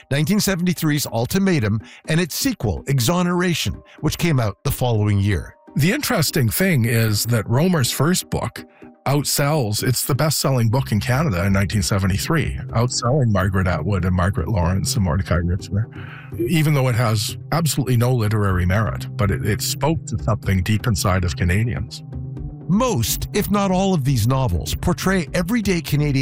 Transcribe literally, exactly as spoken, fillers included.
nineteen seventy-three's Ultimatum, and its sequel, Exoneration, which came out the following year. The interesting thing is that Romer's first book outsells, it's the best-selling book in Canada in nineteen seventy-three, outselling Margaret Atwood and Margaret Lawrence and Mordecai Richler, even though it has absolutely no literary merit, but it, it spoke to something deep inside of Canadians. Most, if not all of these novels, portray everyday Canadian